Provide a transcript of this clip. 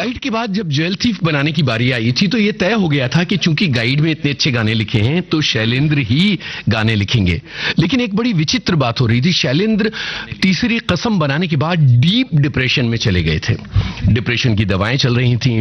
Guide के बाद जब ज्वेल थीफ बनाने की बारी आई थी तो ये तय हो गया था कि चूंकि गाइड में इतने अच्छे गाने लिखे हैं तो शैलेंद्र ही गाने लिखेंगे। लेकिन एक बड़ी विचित्र बात हो रही थी, शैलेंद्र तीसरी कसम बनाने के बाद डीप डिप्रेशन में चले गए थे। डिप्रेशन की दवाएं चल रही थी,